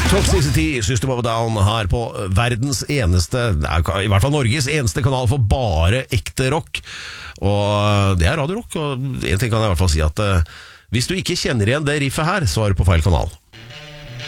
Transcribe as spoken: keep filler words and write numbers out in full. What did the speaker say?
Toxicity, System of a Down her på verdens eneste, i hvert fall Norges eneste kanal for bare ekte rock. Og det er Radio Rock, og en ting kan jeg i hvert fall si at uh, hvis du ikke kjenner igjen det riffet her, så er du på feil kanal.